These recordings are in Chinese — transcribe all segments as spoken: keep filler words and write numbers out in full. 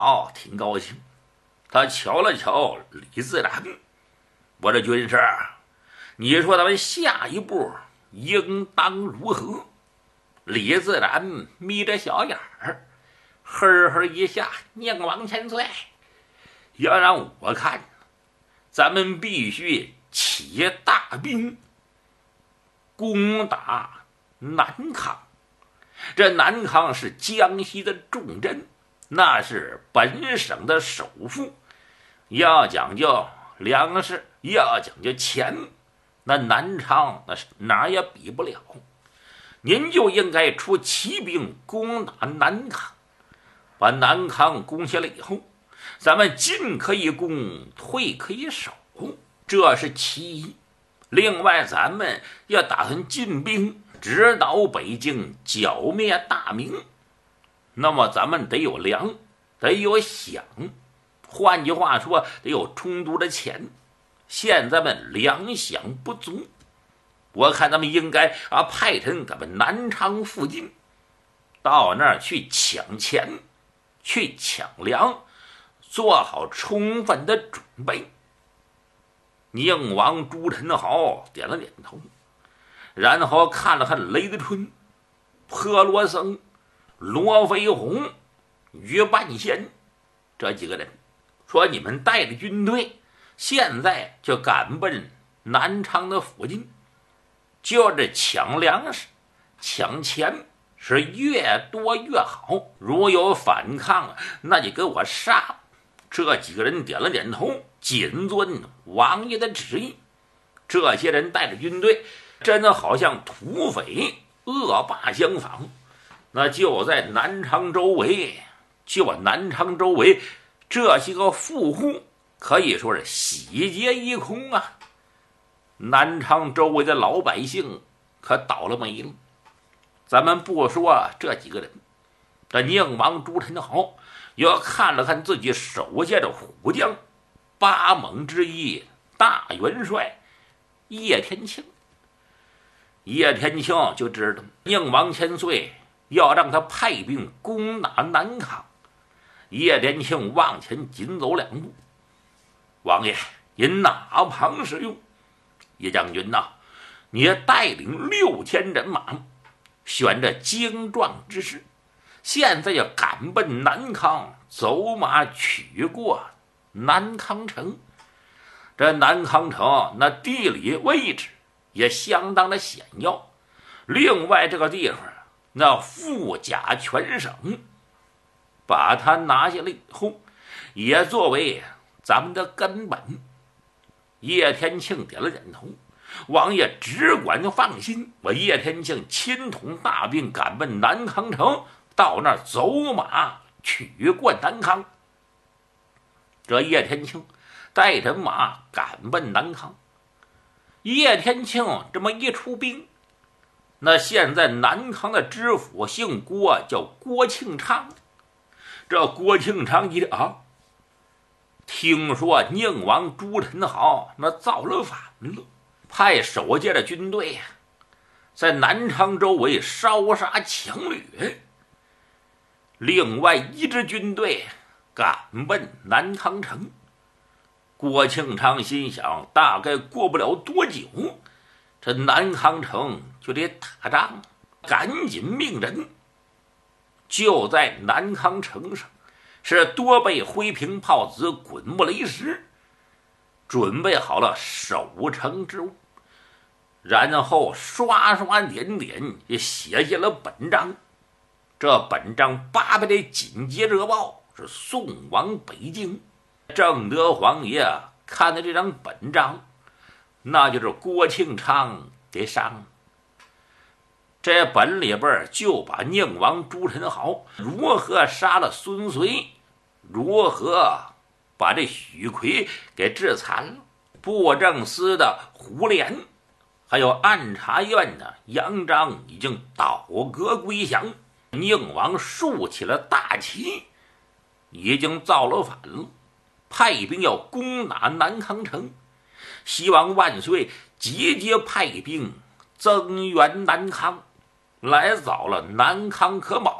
哦，挺高兴。他瞧了瞧李自然，我这军师，你说咱们下一步应当如何？李自然眯着小眼儿，呵呵一下，宁王千岁，要让我看，咱们必须起大兵攻打南康。这南康是江西的重镇，那是本省的首富，要讲究粮食，要讲究钱，那南昌那是哪儿也比不了。您就应该出骑兵攻打南康，把南康攻下来以后，咱们进可以攻，退可以守，这是其一。另外，咱们要打算进兵直捣北京，剿灭大明，那么咱们得有粮，得有饷，换句话说，得有充足的钱。现在们粮饷不足，我看咱们应该啊派人咱们南昌附近，到那儿去抢钱，去抢粮，做好充分的准备。宁王朱宸濠点了点头，然后看了看雷德春、坡罗僧、罗飞鸿、于半仙这几个人，说你们带着军队现在就赶奔南昌的附近，就是抢粮食抢钱，是越多越好，如有反抗那就给我杀。这几个人点了点头，谨遵王爷的旨意。这些人带着军队真的好像土匪恶霸相仿，那就在南昌周围，就把南昌周围这些个富户可以说是洗劫一空啊！南昌周围的老百姓可倒了霉了。咱们不说这几个人，这宁王朱宸濠又看了看自己手下的虎将，八猛之一大元帅叶天庆。叶天庆就知道宁王千岁要让他派兵攻打南康。叶天庆往前紧走两步，王爷，您哪旁使用？叶将军呐，你带领六千人马，选着精壮之师，现在要赶奔南康，走马取过南康城。这南康城那地理位置也相当的险要，另外这个地方那富甲全省，把它拿下来以后，也作为咱们的根本。叶天庆点了点头，王爷只管放心，我叶天庆亲统大兵赶奔南康城，到那儿走马取过南康。这叶天庆带人马赶奔南康。叶天庆这么一出兵，那现在南康的知府姓郭，叫郭庆昌。这郭庆昌一啊，听说宁王朱宸濠那造了反了，派手下的军队呀，在南昌周围烧杀抢掠。另外一支军队赶奔南康城。郭庆昌心想，大概过不了多久，这南康城就得打仗，赶紧命人就在南康城上是多备灰瓶炮子、滚木雷石，准备好了守城之物，然后刷刷点点也写下了本章。这本章八百的紧急热报是送往北京。正德皇爷看的这张本章，那就是郭庆昌给上。这本里边就把宁王朱宸濠如何杀了孙燧，如何把这许奎给致残了，布政司的胡琏，还有按察院的杨章已经倒戈归降。宁王竖起了大旗，已经造了反了，派兵要攻打南康城，希望万岁节节派兵增援南康，来早了南康可保，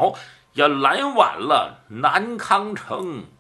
要拦完了南康城